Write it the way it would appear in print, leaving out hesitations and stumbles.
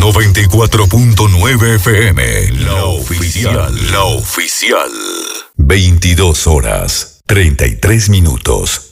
94.9 FM, la oficial. La oficial. 22 horas, 33 minutos.